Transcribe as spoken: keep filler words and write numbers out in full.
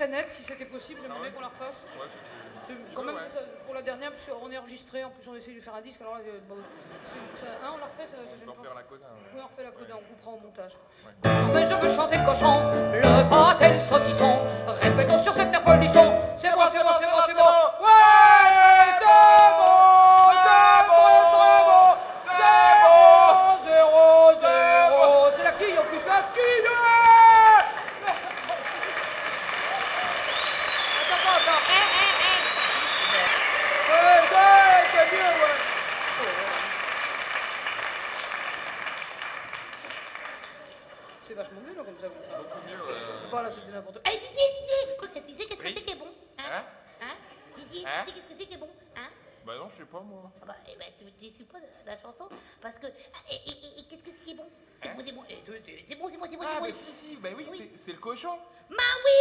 très nette, si c'était possible, j'aimerais Ah ouais qu'on la refasse. Ouais, c'est- C'est tu quand veux, même ouais. ça, pour la dernière, parce qu'on est enregistré, en plus on essaie de faire un disque, alors là, euh, bon, c'est- ça, hein, on la refait, ça, ça On gêne peut pas. refaire la coda. Ouais. Oui, on refait la coda, on coupera au montage. Mais je veux chanter le cochon, le pâté, le saucisson. Répétons sur cette terre du son. C'est bon, c'est bon, c'est bon, c'est bon. Ouais, c'est bon, c'est bon, c'est bon, c'est bon, zéro, zéro. C'est la quille en plus, la quille. Attends, attends, attends. Ouais, ouais, c'est mieux, ouais. C'est vachement mieux là comme ça. Beaucoup mieux. Euh... Pas là, c'était n'importe quoi. Hey Didier, Didier, quoi, tu sais qu'est-ce que Oui. c'est qui est bon? Hein? Hein Hein? Didier, Hein? tu sais qu'est-ce que c'est qui est bon? Hein? Bah non, je sais pas moi. Ah bah, eh ben, tu ne suis pas la chanson parce que. ah, Et, et- et- et qu'est-ce que c'est qui est bon? C'est Hein? bon, c'est bon, eh, c'est c'est bon, c'est bon, c'est bon, Ah, c'est bah bon. si, si, bah oui, Oui. c'est- c'est le cochon. Bah oui,